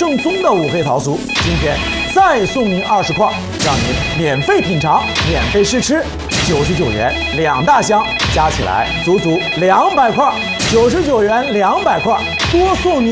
正宗的五黑桃酥，今天再送您20块，让您免费品尝、免费试吃，99元2大箱，加起来足足200块，99元200块，多送您